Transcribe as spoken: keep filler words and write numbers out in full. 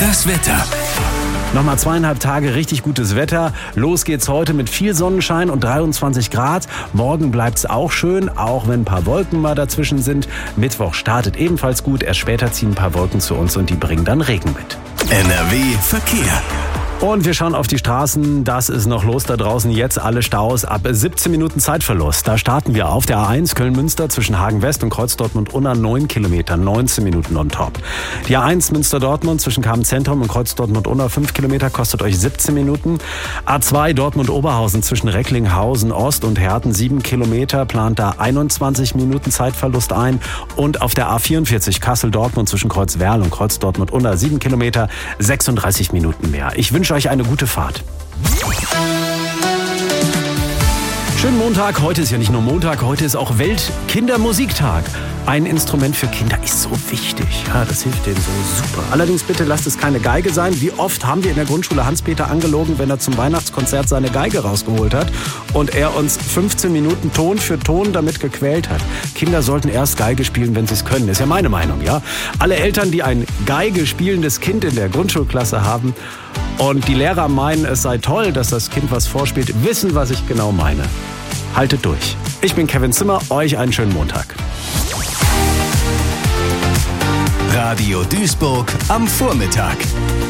Das Wetter. Nochmal zweieinhalb Tage richtig gutes Wetter. Los geht's heute mit viel Sonnenschein und dreiundzwanzig Grad. Morgen bleibt's auch schön, auch wenn ein paar Wolken mal dazwischen sind. Mittwoch startet ebenfalls gut. Erst später ziehen ein paar Wolken zu uns und die bringen dann Regen mit. N R W Verkehr. Und wir schauen auf die Straßen. Das ist noch los da draußen. Jetzt alle Staus ab siebzehn Minuten Zeitverlust. Da starten wir auf der A eins Köln-Münster zwischen Hagen-West und Kreuz-Dortmund-Unna neun Kilometer, neunzehn Minuten on top. Die A eins Münster-Dortmund zwischen Kamen-Zentrum und Kreuz-Dortmund-Unna fünf Kilometer, kostet euch siebzehn Minuten. A zwei Dortmund-Oberhausen zwischen Recklinghausen-Ost und Herten sieben Kilometer, plant da einundzwanzig Minuten Zeitverlust ein. Und auf der A vierundvierzig Kassel-Dortmund zwischen Kreuz-Werl und Kreuz-Dortmund-Unna sieben Kilometer, sechsunddreißig Minuten mehr. Ich wünsche euch eine gute Fahrt. Schönen Montag. Heute ist ja nicht nur Montag, heute ist auch Weltkindermusiktag. Ein Instrument für Kinder ist so wichtig. Ja, das hilft denen so super. Allerdings bitte lasst es keine Geige sein. Wie oft haben wir in der Grundschule Hans-Peter angelogen, wenn er zum Weihnachtskonzert seine Geige rausgeholt hat und er uns fünfzehn Minuten Ton für Ton damit gequält hat. Kinder sollten erst Geige spielen, wenn sie es können. Ist ja meine Meinung, ja. Alle Eltern, die ein Geige spielendes Kind in der Grundschulklasse haben und die Lehrer meinen, es sei toll, dass das Kind was vorspielt, wissen, was ich genau meine. Haltet durch. Ich bin Kevin Zimmer, euch einen schönen Montag. Radio Duisburg am Vormittag.